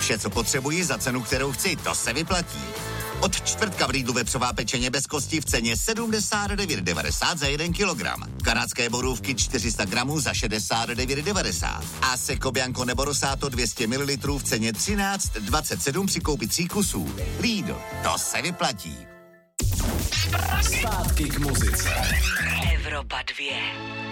Vše, co potřebuji za cenu, kterou chci, to se vyplatí. Od čtvrtka v Lidlu vepřová pečeně bez kosti v ceně 79,90 za 1 kilogram. Kanadské borůvky 400 gramů za 69,90. A Seco Bianco nebo Rosato 200 ml v ceně 13,27 při koupi 3 kusů. Lidl, to se vyplatí. Zpátky k muzice. Evropa 2.